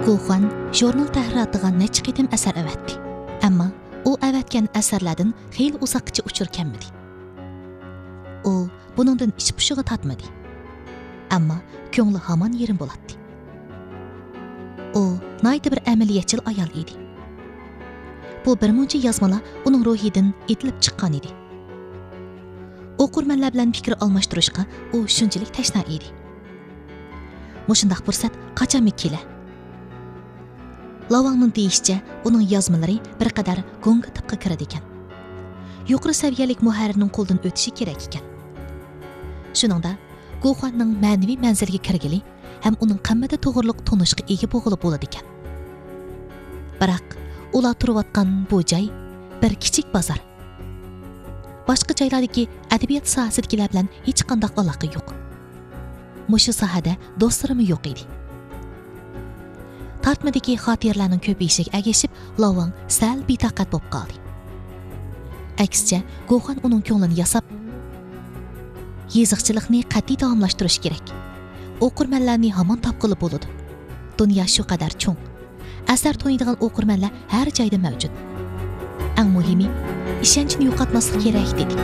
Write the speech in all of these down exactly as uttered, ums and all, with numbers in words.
Guxan jurnal tahriratiga necha qitim asar avatdi. Ammo u avatgan asarlardan xeyli uzoqcha uchur kelmadi. U buningdan ich pushig'i tatmadi. Ammo ko'ngli hamon yerim bo'ladi. U nayta bir amaliyatchil ayol edi. Bu bir muncha yozmalar uning ruhidan etilib chiqqan edi. O'qirmanlar bilan fikr almashtirishga u shunchalik tashna edi. Mushundaq fursat qachonmi kela? Lavangning deyishicha, uning yozmalari bir qadar gonga tipqa kiradi ekan. Yuqori saviyalik muharrirning qo'ldan o'tishi kerak ekan. Shuningda, Guxanning ma'naviy manzilga kirgili ham uning qammada to'g'riliq tonishga ega bo'lib bo'ladi ekan. Biroq ular turayotgan bu joy bir kichik bozor. Boshqa joylardagi adabiyot sohasidagilar bilan hech qanday aloqa yo'q. Mushu sohada do'stlarim yo'q edi. Tartmadagi xotirlarning ko'payishiga agashib, Lavang sal betaqat bo'lib qoldi. Aksicha, Guxan uning ko'nglini yasab, yeziqchilikni qat'iy davomlashtirish kerak. O'qirmanlarni hamon topqili bo'ladi. Dunyo shu qadar cho'ng. Asar to'ydigan o'qirmanlar har joyda mavjud. Eng muhimi, ishonchni yo'qotmaslik kerak dedi.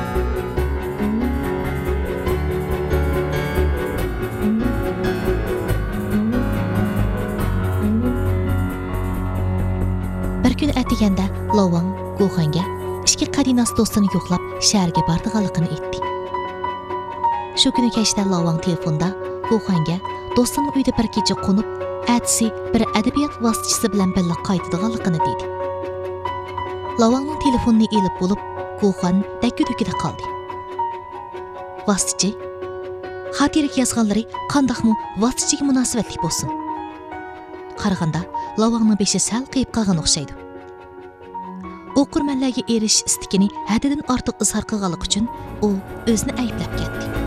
Bir kun atiganda Lavang Guxanga ikki qadinas do'stini yo'qlab shaharga bordiganligini aytdi. Shu kuni kechda Lavang telefonda Guxanga do'stining uyda bir kecha qo'nib, atsi bir adabiyot vositachisi bilan birga qaytadiganligini dedi. Lavangning telefonini elib bo'lib, Guxan dakki-dukkida qoldi. Vositachi xotiraga yozganlari qandaqmi vositachiga munosabatli bo'lsin. Qaraganda Lavangning beshi sal qiyib qolgan o'xshaydi. O'qirmanlarga erishish istikini haddidan ortiq izhor qilganlik uchun u o'zini ayblab ketdi.